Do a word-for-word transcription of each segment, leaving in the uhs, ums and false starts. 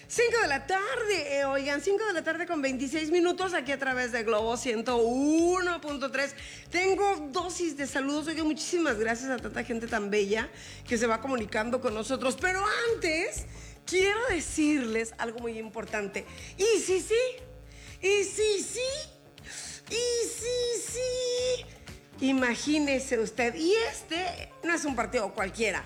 cinco de la tarde, eh, oigan, cinco de la tarde con veintiséis minutos aquí a través de Globo ciento uno punto tres. Tengo dosis de saludos, oigan, muchísimas gracias a tanta gente tan bella que se va comunicando con nosotros. Pero antes, quiero decirles algo muy importante. Y sí, sí, y sí, sí, y sí, sí. Imagínese usted, y este no es un partido cualquiera.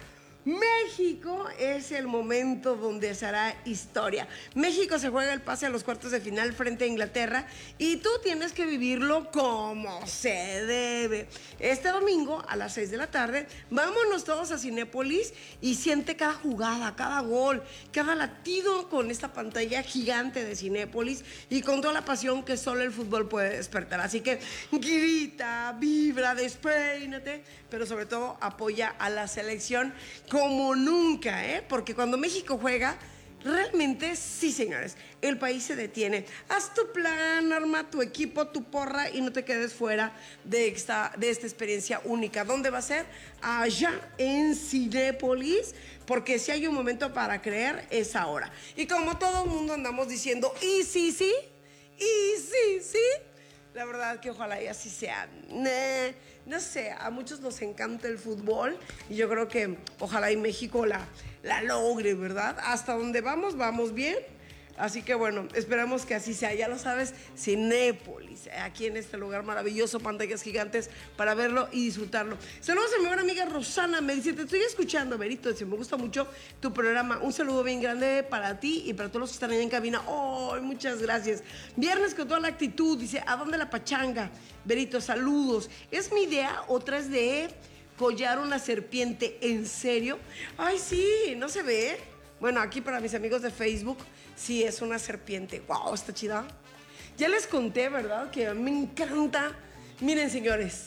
México es el momento donde se hará historia. México se juega el pase a los cuartos de final frente a Inglaterra y tú tienes que vivirlo como se debe. Este domingo a las seis de la tarde, vámonos todos a Cinépolis y siente cada jugada, cada gol, cada latido con esta pantalla gigante de Cinépolis y con toda la pasión que solo el fútbol puede despertar. Así que grita, vibra, despeínate, pero sobre todo apoya a la selección como nunca, ¿eh? Porque cuando México juega, realmente, sí, señores, el país se detiene. Haz tu plan, arma tu equipo, tu porra y no te quedes fuera de esta, de esta experiencia única. ¿Dónde va a ser? Allá en Cinépolis, porque si hay un momento para creer, es ahora. Y como todo el mundo andamos diciendo, y sí, sí, y sí, sí, la verdad que ojalá y así sea. Nah, no sé, a muchos nos encanta el fútbol y yo creo que ojalá y México la, la logre, ¿verdad? Hasta donde vamos, vamos bien. Así que bueno, esperamos que así sea. Ya lo sabes, Cinépolis, aquí en este lugar maravilloso, pantallas gigantes para verlo y disfrutarlo. Saludos a mi buena amiga Rosana, me dice, te estoy escuchando, Berito, dice, me gusta mucho tu programa. Un saludo bien grande para ti y para todos los que están ahí en cabina. ¡Oh, muchas gracias! Viernes con toda la actitud, dice, ¿a dónde la pachanga? Berito, saludos. ¿Es mi idea otra es de collar una serpiente? ¿En serio? Ay, sí, no se ve. Bueno, aquí para mis amigos de Facebook, sí es una serpiente. ¡Wow! Está chida. Ya les conté, ¿verdad? Que a mí me encanta. Miren, señores,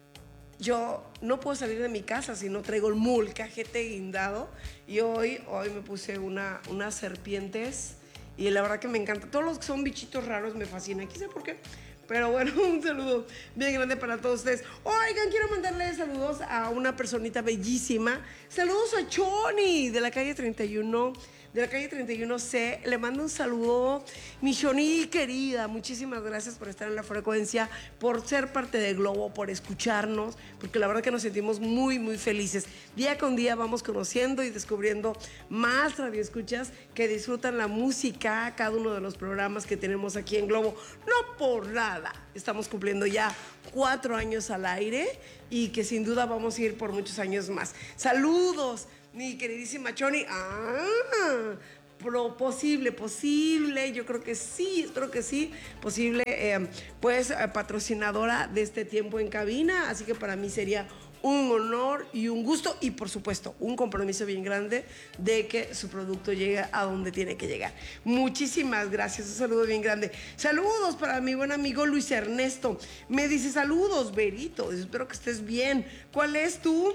yo no puedo salir de mi casa si no traigo el molcajete guindado. Y hoy, hoy me puse una, unas serpientes y la verdad que me encanta. Todos los que son bichitos raros me fascinan. ¿Quién sabe por qué? Pero bueno, un saludo bien grande para todos ustedes. Oigan, quiero mandarle saludos a una personita bellísima. Saludos a Choni de la calle treinta y uno, de la calle treinta y uno C. Le mando un saludo, mi Choni querida. Muchísimas gracias por estar en la frecuencia, por ser parte de Globo, por escucharnos, porque la verdad que nos sentimos muy, muy felices. Día con día vamos conociendo y descubriendo más radioescuchas que disfrutan la música, cada uno de los programas que tenemos aquí en Globo. No por nada. Estamos cumpliendo ya cuatro años al aire y que sin duda vamos a ir por muchos años más. Saludos, mi queridísima Choni. Ah, pero posible, posible, yo creo que sí, espero que sí, posible, eh, pues eh, patrocinadora de este tiempo en cabina, así que para mí sería un honor y un gusto y por supuesto un compromiso bien grande de que su producto llegue a donde tiene que llegar. Muchísimas gracias, un saludo bien grande. Saludos para mi buen amigo Luis Ernesto, me dice saludos Berito, espero que estés bien. ¿Cuál es tu?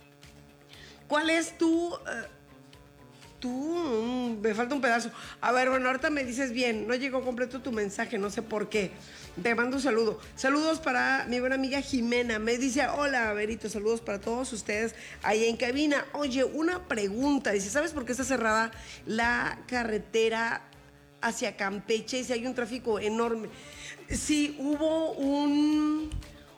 ¿Cuál es tu? Uh, Tú, mm, me falta un pedazo. A ver, bueno, ahorita me dices bien. No llegó completo tu mensaje, no sé por qué. Te mando un saludo. Saludos para mi buena amiga Jimena. Me dice, hola, Berito, saludos para todos ustedes ahí en cabina. Oye, una pregunta. Dice, ¿sabes por qué está cerrada la carretera hacia Campeche? Y si hay un tráfico enorme. Sí, hubo un,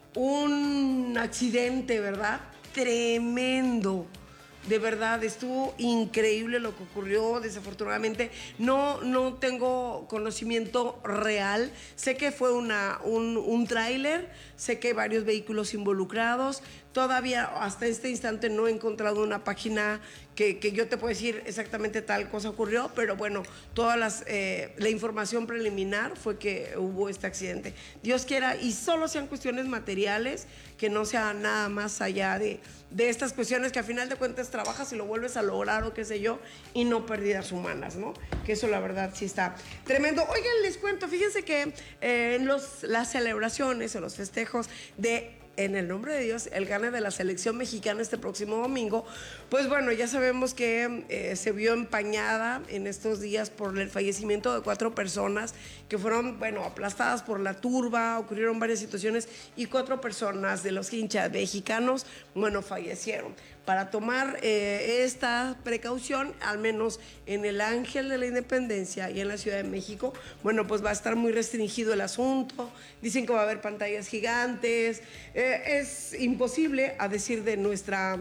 un accidente, ¿verdad? Tremendo. De verdad, estuvo increíble lo que ocurrió. Desafortunadamente, no, no tengo conocimiento real. Sé que fue una, un, un tráiler, sé que hay varios vehículos involucrados. Todavía hasta este instante no he encontrado una página que, que yo te puedo decir exactamente tal cosa ocurrió, pero bueno, todas las, eh, la información preliminar fue que hubo este accidente. Dios quiera, y solo sean cuestiones materiales, que no sea nada más allá de, de estas cuestiones que a final de cuentas trabajas y lo vuelves a lograr o qué sé yo, y no pérdidas humanas, ¿no? Que eso la verdad sí está tremendo. Oigan, les cuento, fíjense que eh, en los, las celebraciones o los festejos de en el nombre de Dios, el gane de la selección mexicana este próximo domingo, pues bueno, ya sabemos que eh, se vio empañada en estos días por el fallecimiento de cuatro personas que fueron, bueno, aplastadas por la turba, ocurrieron varias situaciones y cuatro personas de los hinchas mexicanos, bueno, fallecieron. para tomar eh, esta precaución, al menos en el Ángel de la Independencia y en la Ciudad de México, bueno, pues va a estar muy restringido el asunto. Dicen que va a haber pantallas gigantes. Eh, es imposible, a decir de nuestra,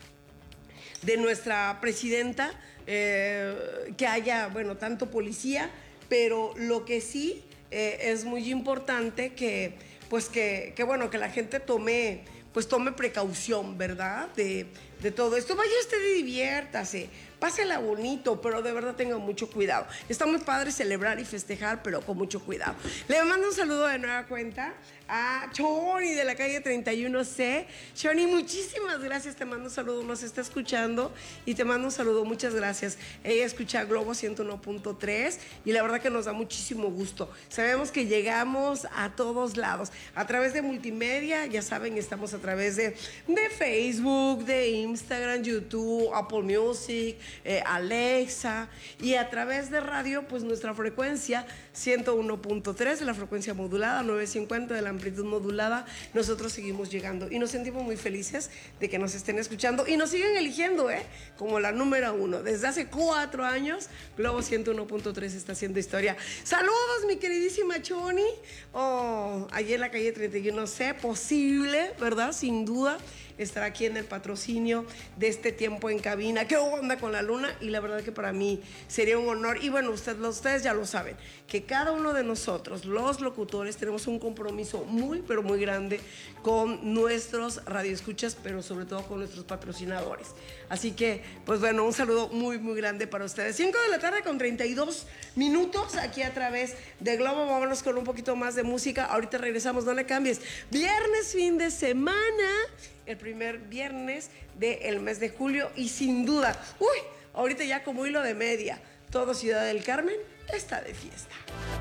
de nuestra presidenta, eh, que haya, bueno, tanto policía, pero lo que sí eh, es muy importante que, pues que, que, bueno, que la gente tome, pues tome precaución, ¿verdad? De, de todo esto. Vaya usted y diviértase, pásela bonito, pero de verdad tenga mucho cuidado. Está muy padre celebrar y festejar, pero con mucho cuidado. Le mando un saludo de nueva cuenta a Choni de la calle treinta y uno C. Choni, muchísimas gracias, te mando un saludo, nos está escuchando y te mando un saludo, muchas gracias. Ella escucha Globo ciento uno punto tres y la verdad que nos da muchísimo gusto. Sabemos que llegamos a todos lados, a través de multimedia, ya saben, estamos a través de, de Facebook, de Instagram, YouTube, Apple Music, eh, Alexa, y a través de radio, pues nuestra frecuencia ciento uno punto tres de la frecuencia modulada, novecientos cincuenta de la amplitud modulada. Nosotros seguimos llegando y nos sentimos muy felices de que nos estén escuchando y nos siguen eligiendo, ¿eh? Como la número uno. Desde hace cuatro años, Globo ciento uno punto tres está haciendo historia. Saludos, mi queridísima Choni. Oh, allí en la calle treinta y uno C, posible, ¿verdad? Sin duda, estar aquí en el patrocinio de este tiempo en cabina. ¿Qué onda con la luna? Y la verdad que para mí sería un honor. Y bueno, usted, ustedes ya lo saben, que cada uno de nosotros, los locutores, tenemos un compromiso muy, pero muy grande con nuestros radioescuchas, pero sobre todo con nuestros patrocinadores. Así que, pues bueno, un saludo muy, muy grande para ustedes. cinco de la tarde con treinta y dos minutos aquí a través de Globo. Vámonos con un poquito más de música. Ahorita regresamos, no le cambies. Viernes, fin de semana. El primer viernes del mes de julio y sin duda, uy, ahorita ya como hilo de media, toda Ciudad del Carmen está de fiesta.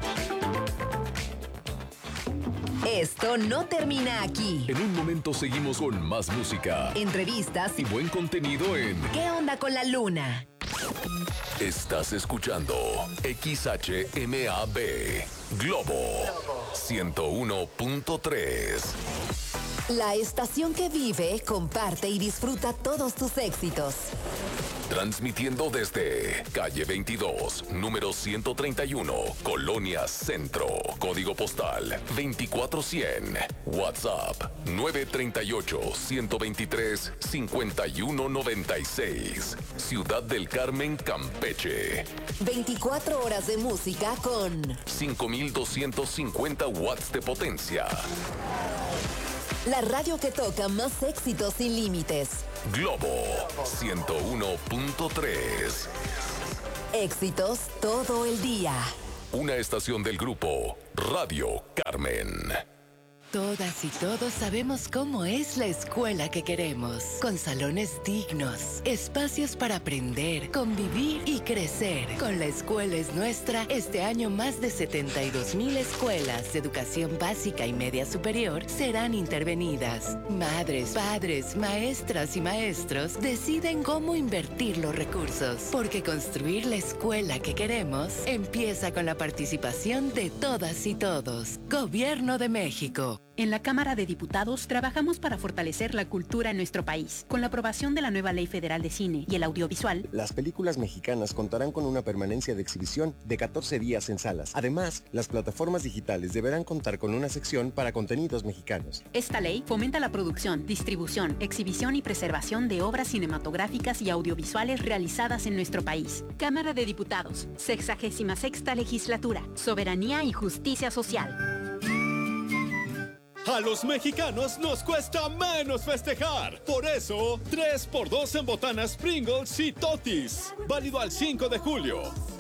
Esto no termina aquí. En un momento seguimos con más música, Entrevistas y buen contenido en ¿Qué onda con la luna? Estás escuchando X H M A B Globo ciento uno punto tres. La estación que vive, comparte y disfruta todos tus éxitos. Transmitiendo desde calle veintidós, número ciento treinta y uno, Colonia Centro. Código postal veinticuatro cien. WhatsApp nueve tres ocho, uno dos tres, cinco uno nueve seis. Ciudad del Carmen, Campeche. veinticuatro horas de música con cinco mil doscientos cincuenta watts de potencia. la radio que toca más éxitos sin límites. Globo ciento uno punto tres. Éxitos todo el día. Una estación del grupo Radio Carmen. Todas y todos sabemos cómo es la escuela que queremos, con salones dignos, espacios para aprender, convivir y crecer. Con La Escuela es Nuestra, este año más de setenta y dos mil escuelas de educación básica y media superior serán intervenidas. Madres, padres, maestras y maestros deciden cómo invertir los recursos, porque construir la escuela que queremos empieza con la participación de todas y todos. Gobierno de México. En la Cámara de Diputados trabajamos para fortalecer la cultura en nuestro país. Con la aprobación de la nueva Ley Federal de Cine y el Audiovisual, las películas mexicanas contarán con una permanencia de exhibición de catorce días en salas. Además, las plataformas digitales deberán contar con una sección para contenidos mexicanos. Esta ley fomenta la producción, distribución, exhibición y preservación de obras cinematográficas y audiovisuales realizadas en nuestro país. Cámara de Diputados, sexagésima sexta legislatura, soberanía y justicia social. A los mexicanos nos cuesta menos festejar. Por eso, tres por dos en botanas Pringles y Totis. Válido al cinco de julio.